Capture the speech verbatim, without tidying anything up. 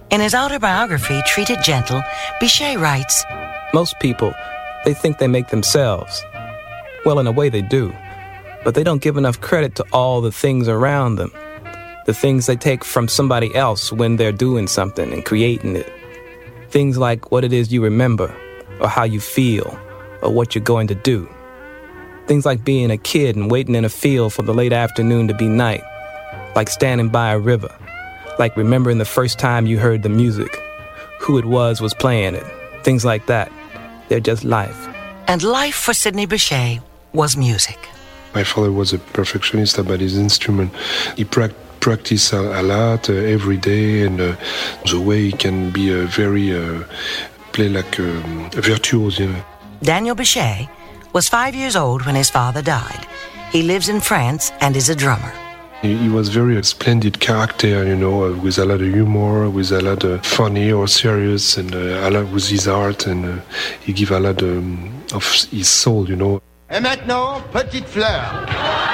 In his autobiography, Treated Gentle, Bichet writes, Most people, they think they make themselves. Well, in a way they do, but they don't give enough credit to all the things around them, the things they take from somebody else when they're doing something and creating it. Things like what it is you remember, or how you feel, or what you're going to do. Things like being a kid and waiting in a field for the late afternoon to be night, like standing by a river, like remembering the first time you heard the music, who it was was playing it, things like that. They're just life. And life for Sidney Bechet was music. My father was a perfectionist about his instrument. He pra- practiced a, a lot uh, every day, and uh, the way he can be a very, uh, play like um, a virtuoso, you know. Daniel Bechet was five years old when his father died. He lives in France and is a drummer. He, he was very a splendid character, you know, uh, with a lot of humor, with a lot of funny or serious, and uh, a lot with his art, and uh, he gave a lot um, of his soul, you know. Et maintenant, petite fleur.